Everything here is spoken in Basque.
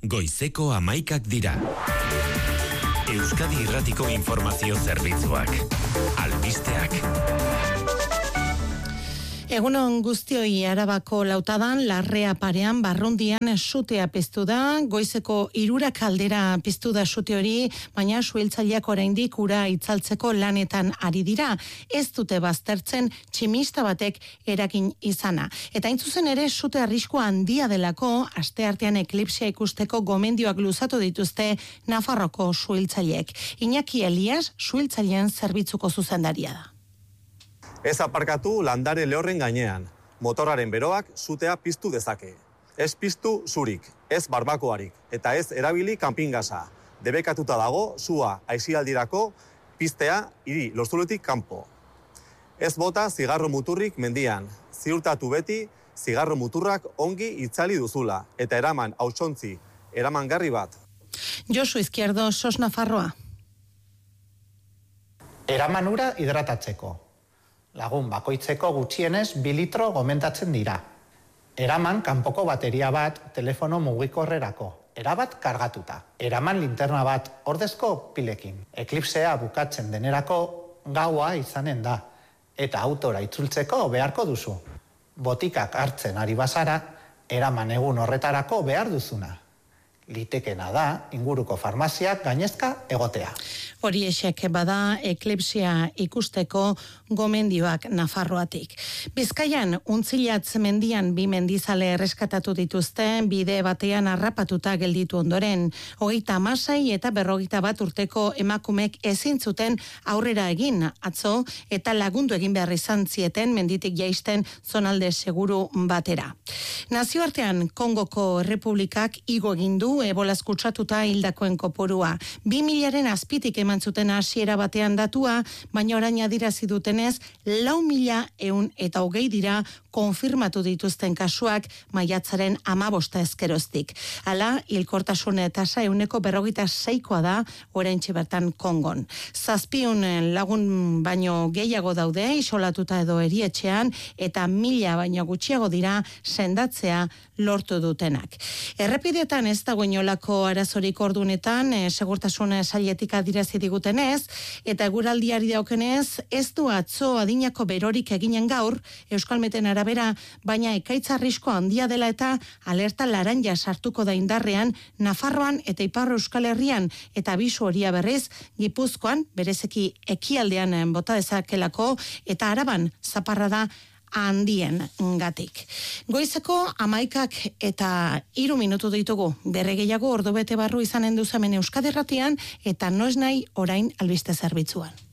goizeko 11 dira. Euskadi Irratiko Informazio Zerbitzuak. Albisteak. Egunon guztioi, Arabako Lautadan, Larrea parean Barrundian sutea piztu da, goizeko 3 aldera piztu da sute hori, baina suhiltzaileak oraindik ura itzaltzeko lanetan ari dira. Ez dute baztertzen tximista batek eragin izana. Eta hain zuzen ere sute arriskua handia delako, asteartean eklipsia ikusteko gomendioak luzatu dituzte Nafarroko suhiltzaileek. Iñaki Elias suhiltzaileen zerbitzuko zuzendaria da. Ez aparkatu landare lehorren gainean. Motoraren beroak sutea piztu dezake. Ez piztu zurik, ez barbakoarik, eta ez erabili kanpingasa. Debekatuta dago sua aisialdirako piztea hiri lorzuletik kanpo. Ez bota zigarro muturrik mendian. Ziurtatu beti zigarro muturrak ongi itzali duzula, eta eraman hautsontzi, eramangarri bat. Josu Izquierdo, SOS Nafarroa. Eraman ura hidratatzeko. Lagun bakoitzeko gutxienez 2 litro gomendatzen dira. Eraman kanpoko bateria bat telefono mugikorrerako, erabat kargatuta. Eraman linterna bat ordezko pilekin. Eklipsea bukatzen denerako gaua izanen da, eta autora itzultzeko beharko duzu. Botikak hartzen ari bazara, eraman egun horretarako behar duzuna. Litekena da inguruko farmaziak gainezka egotea. Hori esek bada eklipsia ikusteko gomendioak Nafarroatik. Bizkaian Untzilatz mendian 2 mendizale erreskatatu dituzte bide batean harrapatuta gelditu ondoren. 36 eta 41 urteko emakumek ezin zuten aurrera egin atzo eta lagundu egin behar izan zieten menditik jaisten zonalde seguru batera. Nazioartean Kongoko Errepublikak igo egin du ebolaz kutsatuta hildakoen kopurua. 2000-aren azpitik eman zuten hasiera batean datua, baina orain adirazi dutenez 4.120 dira konfirmatu dituzten kasuak maiatzaren 15 ezkeroztik. Hala, hilkortasun tasa 46% da oraintxe bertan Kongon. 700 lagun baino gehiago daude isolatuta edo erietxean eta 1000 baino gutxiago dira sendatzea lortu dutenak. Errepidetan ez dago inolako arazorik ordunetan, segurtasun sailetik adirazi digutenez, eta eguraldiari dagokenez, ez du atzo adinako berorik eginen gaur, Euskalmeten arabera, baina ekaitz arriskoa handia dela eta alerta laranja sartuko da indarrean Nafarroan eta Ipar Euskal Herrian, eta abisu horia berriz Gipuzkoan, berezeki ekialdean bota dezakelako, eta Araban zaparrada handien gatik. Goizeko 11 eta 3 minutu ditugu. Berregeiago ordubete barru izanen duzamen Euskadi Irratian eta noiz nahi orain albiste zerbitzuan.